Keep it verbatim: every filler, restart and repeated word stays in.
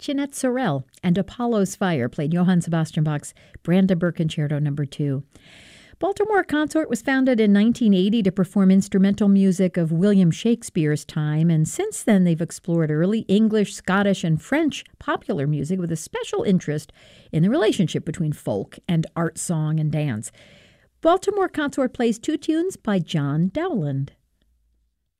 Jeanette Sorrell and Apollo's Fire played Johann Sebastian Bach's Brandenburg Concerto number two. Baltimore Consort was founded in nineteen eighty to perform instrumental music of William Shakespeare's time, and since then they've explored early English, Scottish, and French popular music with a special interest in the relationship between folk and art, song, and dance. Baltimore Consort plays two tunes by John Dowland.